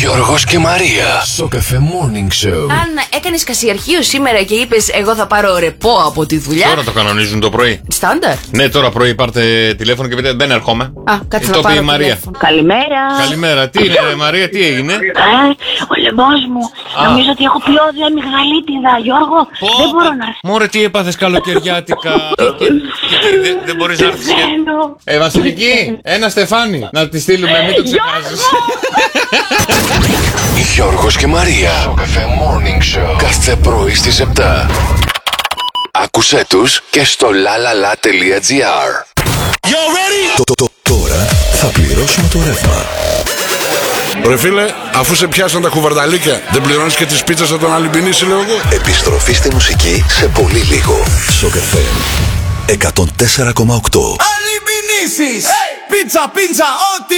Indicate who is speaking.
Speaker 1: Γιώργος και Μαρία. Στο Cafe Morning Show.
Speaker 2: Αν έκανες κασιαρχείο σήμερα και είπες εγώ θα πάρω ρεπό από τη δουλειά.
Speaker 3: Τώρα το κανονίζουν το πρωί.
Speaker 2: Στάνταρ.
Speaker 3: Ναι, τώρα πρωί πάρτε τηλέφωνο και πείτε δεν έρχομαι.
Speaker 2: Κάτσε
Speaker 3: το
Speaker 2: να πάρω
Speaker 3: πει η Μαρία.
Speaker 2: τηλέφωνο.
Speaker 4: Καλημέρα.
Speaker 3: Καλημέρα. Τι είναι, Μαρία, τι έγινε?
Speaker 4: Ο λαιμός μου. Νομίζω ότι έχω πιόδια αμυγδαλίτιδα, Γιώργο. Δεν μπορώ να έρθω.
Speaker 3: Μωρέ, τι έπαθες καλοκαιριάτικα. Δεν μπορείς να έρθεις. Βασιλική, ένα στεφάνι. Να τη στείλουμε, μην το ξεχάσεις.
Speaker 1: Γιώργος και Μαρία. Στο Cafe Morning Show. Κάθε πρωί στις 7. Άκουσέ τους και στο lalala.gr.
Speaker 5: Τώρα θα πληρώσουμε το ρεύμα.
Speaker 6: Ρε φίλε, αφού σε πιάσαν τα κουβαρδαλίκια, δεν πληρώνεις και τις πίτσες από τον Αλυμπινίση, λέω εγώ.
Speaker 5: Επιστροφή στη μουσική σε πολύ λίγο. Στο Cafe 104,8.
Speaker 7: Αλυμπινίσεις! Πίτσα, ό,τι